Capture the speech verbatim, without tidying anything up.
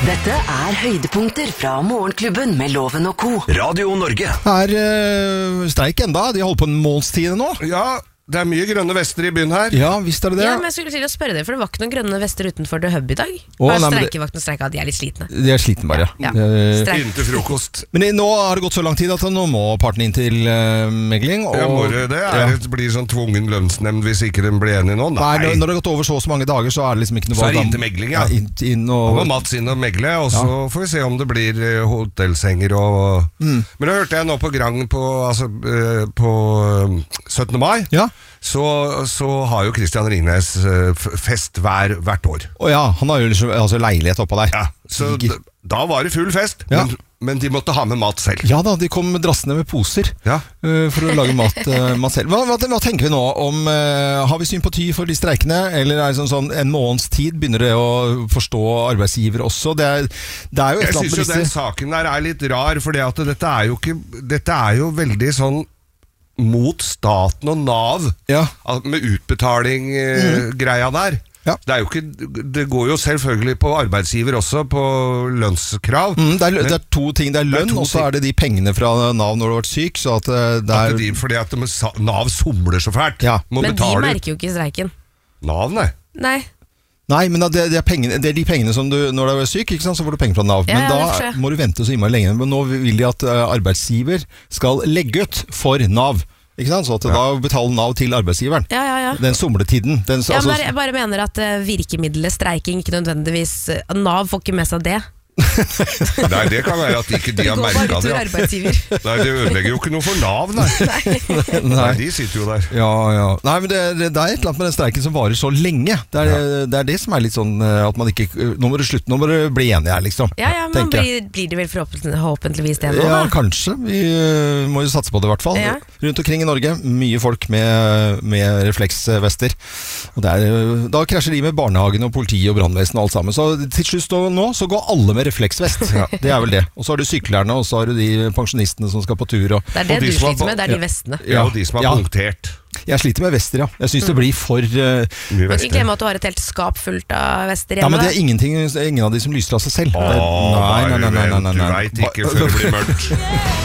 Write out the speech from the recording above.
Dette er høydepunkter fra Morgenklubben med Loven og Co. Radio Norge. Er uh, streik enda? De holder på en månedstid nå. Ja, det er mye grønne vester i byen her. Ja, visst er det det. Ja, men jeg skulle til å spørre deg, for det var ikke noen grønne vester utenfor The Hub i dag. Å, Bare nei, men det- streikevaktene streika, de er litt slitne. De er sliten bare, ja. Ja. Eh, Streik. Inn til frokost. Men nå har det gått så lang tid at nå må partene inn til uh, megling. Og, Ja, må det, det er, ja. det blir sånn tvungen lønnsnemnd hvis ikke de blir enige nå. Nei, Nei, når, når det har gått over så og så mange dager, så er det liksom ikke noe Så er det valg. inn til megling, ja. inn, inn Nå og, må Mats inn og megle, og så får vi se om det blir eh, hotellsenger og... Mm. Men da hørte jeg nå på Grang på, altså, eh, på eh, syttende mai, ja. så, så har jo Christian Ringnes eh, f- fest hver, hvert år. Og ja, han har jo liksom, altså, leilighet oppå der. Ja, så d- da var det full fest, Ja. men, men de måtte ha med mat selv. Ja da, de kom drassende med poser Ja. uh, for å lage mat, uh, mat selv. Hva, hva, hva tenker vi nå om, uh, har vi sympati for de streikene, eller er det sånn, sånn en måneds tid begynner det å forstå arbeidsgiver også? Det er, det er jo et Jeg eller synes annet jo med den disse... saken der er litt rar, for dette er jo ikke, dette er jo veldig sånn mot staten og Nav, Ja. al- med utbetaling eh, greia der. Ja. Det, er jo ikke, det går jo selvfølgelig på arbeidsgiver også, på lønnskrav. Mm, det, er, Men- det er to ting, det er Det er lønn, to og så ting. er det de pengene fra Nav når du har vært syk, så at uh, det At er... de, fordi at de, sa- Nav somler så fælt. Ja. Må Men de betale merker jo ikke streiken. Nav, nei. Nei. Nei, men det, det, er pengene, det er de pengene som du, når du er syk, ikke sant, så får du penger fra Nav. Ja, Men ja, det da forstår jeg. må du vente så innmari lenge. Men nå vil de at uh, arbeidsgiver skal legge ut for Nav. Ikke sant? Så at da betaler Nav til arbeidsgiveren. Ja, ja, ja. Den somletiden. Den, Ja, altså, men jeg bare mener at uh, virkemiddelet streiking ikke nødvendigvis uh, Nav får ikke med seg det. Nei, det kan være at ikke de Det har går bare merket ut det. til Ja. arbeidsgiver. Nei, det ødelegger jo ikke noe for Nav, nei. Nei, de sitter jo der. Ja, ja. Nei, men det, det, det er et eller annet med den streiken som varer så lenge. Det er, det er det som er litt sånn uh, at man ikke... Nå må du slutte, nå må du bli enige her, liksom. Ja, ja, men tenker jeg. blir, blir det vel forhåpentligvis det nå, Ja, da? kanskje. Vi uh, må jo satse på det i hvert fall. Ja. Rundt omkring i Norge, mye folk med, med refleksvester. Og det er, uh, da krasjer de med barnehagen og politi og brannvesen og alt sammen. Så til slutt nå, nå så går alle med refleksvest. Ja. Det er vel det. Og så har du syklerne, og så har du de pensjonistene som skal på tur. Og, Det er det Og de du som har sliter ba- med, det er de Ja. vestene. Ja, og de som har Ja. punktert. jeg sliter med vester, ja. Jeg synes det blir for... Uh, Mye Men ikke vester. glem at du har et helt skap fullt av vester ja, hjemme. men det er ingenting, ingen av de som lyser av seg selv. Åh, Det er- nei, nei, nei, nei, nei, nei, nei. Du vet ikke før det blir mørkt.